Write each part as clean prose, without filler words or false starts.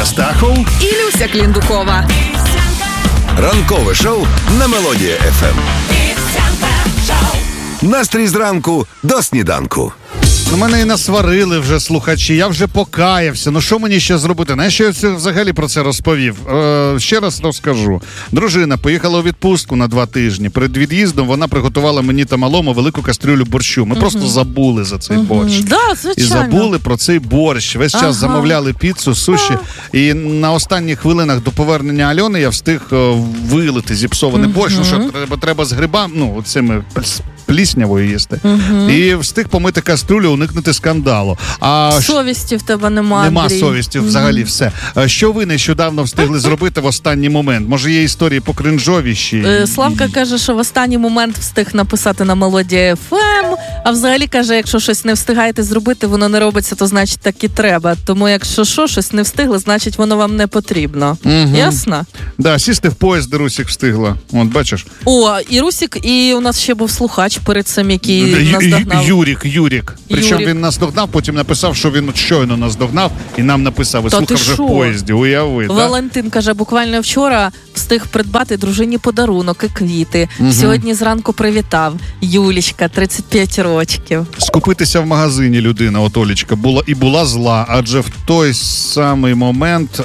Астахов і Люся Кліндукова. Ранкове шоу на Мелодія ФМ. Настрій зранку до сніданку. Мене і насварили вже слухачі, я вже покаявся. Ну що мені ще зробити? Знаєш, я взагалі про це розповів? Ще раз розкажу. Дружина поїхала у відпустку на 2 тижні. Перед від'їздом вона приготувала мені та малому велику кастрюлю борщу. Ми просто забули за цей борщ. Да, звичайно. І забули про цей борщ. Весь час замовляли піцу, суші. І на останніх хвилинах до повернення Альони я встиг вилити зіпсований борщ. Ну що, треба з грибами, оцими пліснявою їсти. І встиг помити кастрюлю, уникнути скандалу. Совісті в тебе немає. Нема совісті, взагалі все. Що ви нещодавно встигли зробити в останній момент? Може, є історії покринжовіші? Славка каже, що в останній момент встиг написати на Мелодія ФМ, а взагалі каже, якщо щось не встигаєте зробити, воно не робиться, то значить так і треба. Тому якщо щось не встигли, значить воно вам не потрібно. Ясно? Да, сісти в поїзд, де Русік встигла. От, бачиш? О, і Русік, і у нас ще був слухач перед цим, який наздогнав. Юрік. Причому він наздогнав, потім написав, що він щойно наздогнав, і нам написав, і слухав вже в поїзді. Уяви. Валентин каже, буквально вчора встиг придбати дружині подарунок і квіти. Сьогодні зранку привітав. Юлічка, 35 років. Скупитися в магазині людина, от Олічка, була зла, адже в той самий момент...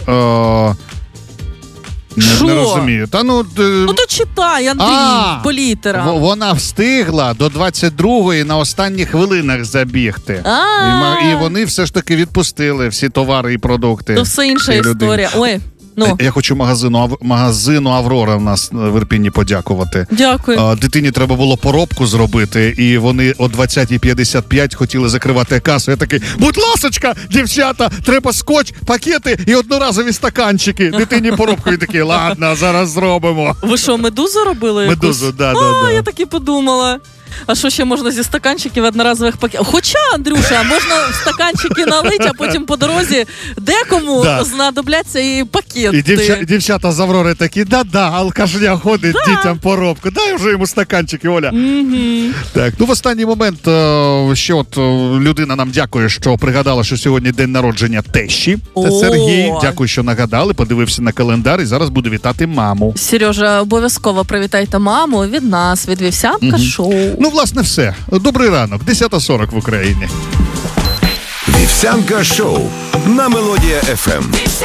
Не розумію. То читай, Андрій, по літерам. Вона встигла до 22-ї на останніх хвилинах забігти. І вони все ж таки відпустили всі товари і продукти. То все інша історія. Ой. Я хочу магазину «Аврора» в нас в Ірпіні подякувати. Дякую. Дитині треба було поробку зробити, і вони о 20:55 хотіли закривати касу. Я такий, будь ласочка, дівчата, треба скотч, пакети і одноразові стаканчики. Дитині поробку. І такі, ладно, зараз зробимо. Ви що, медузу робили? Медузу, да. Я так і подумала. А що ще можна зі стаканчиків одноразових пакетів? Хоча, Андрюша, можна в стаканчики налити, а потім по дорозі декому знадобляться і пакети. І дівчата з Аврори такі, алкашня ходить дітям поробку. Дай вже йому стаканчики, Оля. Так, в останній момент ще людина нам дякує, що пригадала, що сьогодні день народження тещі. Це Сергій. Дякую, що нагадали, подивився на календар і зараз буду вітати маму. Сережа, обов'язково привітайте маму від нас, від Вівсянка шоу. Власне, все. Добрий ранок. 10:40 в Україні. Вівсянка шоу на Мелодія ФМ.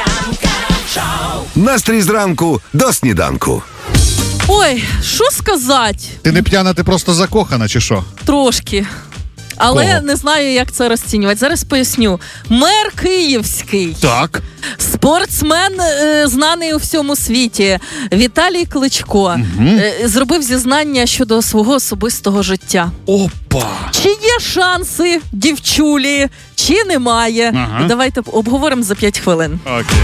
Настрій зранку до сніданку. Ой, що сказати? Ти не п'яна, ти просто закохана, чи що? Трошки. Але не знаю, як це розцінювати. Зараз поясню. Мер Київський. Так. Спортсмен, знаний у всьому світі, Віталій Кличко, зробив зізнання щодо свого особистого життя. Опа! Чи є шанси, дівчулі, чи немає? Давайте обговоримо за 5 хвилин. Окей.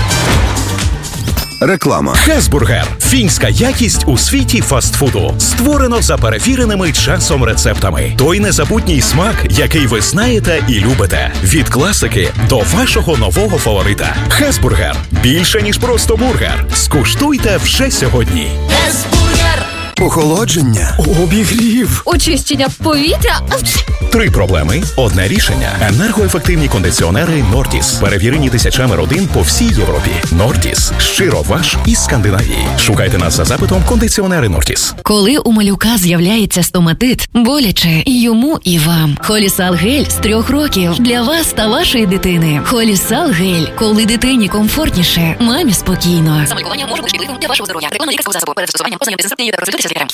Реклама. Хесбургер. Фінська якість у світі фастфуду. Створено за перевіреними часом рецептами. Той незабутній смак, який ви знаєте і любите. Від класики до вашого нового фаворита. Хесбургер. Більше, ніж просто бургер. Скуштуйте вже сьогодні. Хесбургер. Охолодження. Обігрів. Очищення повітря. 3 проблеми, одне рішення. Енергоефективні кондиціонери Нордіс. Перевірені тисячами родин по всій Європі. Нордіс. Щиро ваш із Скандинавії. Шукайте нас за запитом кондиціонери Нордіс. Коли у малюка з'являється стоматит, боляче і йому, і вам. Холісал гель з 3 років для вас та вашої дитини. Холісал гель. Коли дитині комфортніше, мамі спокійно. Саме лікування може бути шкідливим для вашого здоров'я. Рекламна лікарського засобу. Перед застосуванням познайомитися з інструкцією та консультуйтеся з лікарем.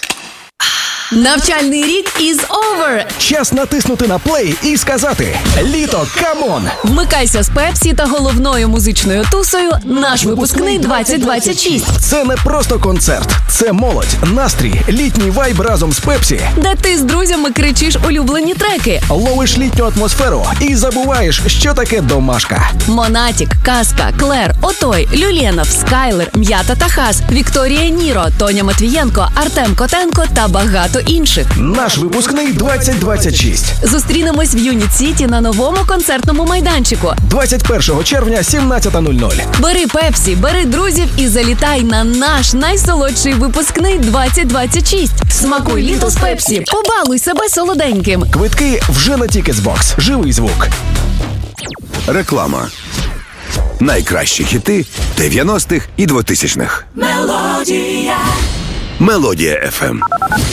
Навчальний рік is over. Час натиснути на плей і сказати «Літо, камон!». Вмикайся з Пепсі та головною музичною тусою «Наш випускний 2026». Це не просто концерт. Це молодь, настрій, літній вайб разом з Пепсі. Де ти з друзями кричиш улюблені треки. Ловиш літню атмосферу і забуваєш, що таке домашка. Монатік, Казка, Клер, Отой, Люленов, Скайлер, М'ята та Хас, Вікторія Ніро, Тоня Матвієнко, Артем Котенко та багато інших. Наш випускний 2026. Зустрінемось в Юніт-Сіті на новому концертному майданчику. 21 червня, 17:00. Бери Пепсі, бери друзів і залітай на наш найсолодший випускний 2026. Смакуй літо з Пепсі. Побалуй себе солоденьким. Квитки вже на Ticketsbox. Живий звук. Реклама. Найкращі хіти 90-х і 2000-х. Мелодія FM.